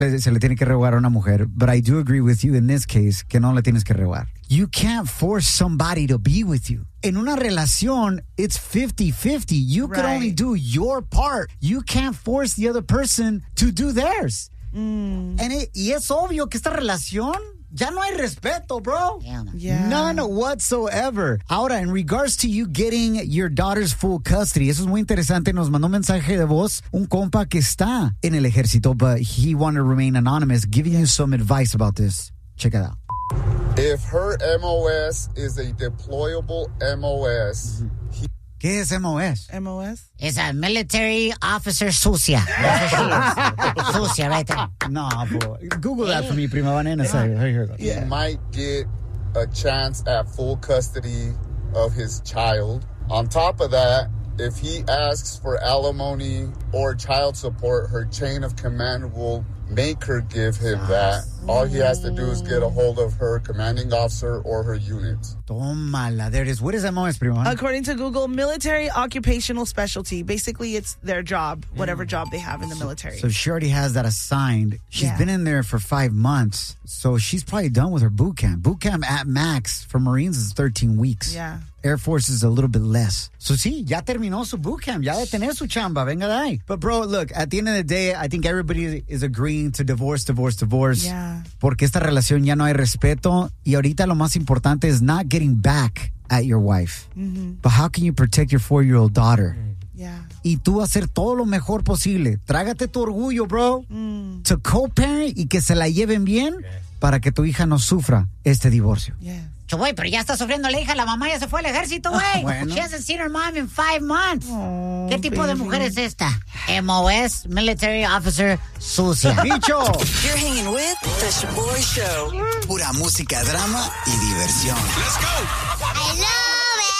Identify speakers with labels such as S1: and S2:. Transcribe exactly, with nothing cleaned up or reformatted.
S1: se le tiene que rogar a una mujer, but I do agree with you in this case que no le tienes que rogar. You can't force somebody to be with you. En una relación, it's fifty-fifty. You right. can only do your part. You can't force the other person to do theirs. Mm. And it, y es obvio que esta relación ya no hay respeto, bro.
S2: Yeah.
S1: None whatsoever. Ahora, in regards to you getting your daughter's full custody, eso es muy interesante. Nos mandó un mensaje de voz un compa que está en el ejército, but he wanted to remain anonymous, giving you some advice about this. Check it out.
S3: If her M O S is a deployable M O S, mm-hmm. he-
S1: ¿Qué es M O S?
S2: M O S?
S4: It's a military officer sucia. Sucia, right there.
S1: No, bro. Google that for me, prima banana. Yeah. Here, here,
S3: he yeah. might get a chance at full custody of his child. On top of that, if he asks for alimony or child support, her chain of command will make her give him that. All he has to do is get a hold of her commanding officer or her unit.
S1: Tómala, there it is. What is M O S, prima?
S2: According to Google, military occupational specialty. Basically, it's their job, whatever job they have in the military.
S1: So she already has that assigned. She's
S2: yeah.
S1: been in there for five months, so she's probably done with her boot camp. Boot camp at max for Marines is thirteen weeks.
S2: Yeah.
S1: Air Force is a little bit less. So sí, ya terminó su boot camp. Ya de tener su chamba. Venga de ahí. But bro, look, at the end of the day, I think everybody is agreeing to divorce, divorce, divorce.
S2: Yeah.
S1: Porque esta relación ya no hay respeto. Y ahorita lo más importante is not getting back at your wife.
S2: Mm-hmm.
S1: But how can you protect your four-year-old daughter?
S2: Yeah.
S1: Y tú hacer todo lo mejor posible. Trágate tu orgullo, bro.
S2: Mm.
S1: To co-parent y que se la lleven bien yeah. para que tu hija no sufra este divorcio.
S2: Yeah.
S4: Güey, pero ya está sufriendo la hija, la mamá ya se fue al ejército, güey.
S1: Ah, bueno.
S4: She hasn't seen her mom in five months.
S2: Oh,
S4: ¿Qué tipo
S2: baby.
S4: de mujer es esta? M O S, Military Officer Sucia.
S1: ¡Bicho!
S5: You're hanging with The Shaboy Show. Pura música, drama y diversión.
S6: Let's go.
S4: I love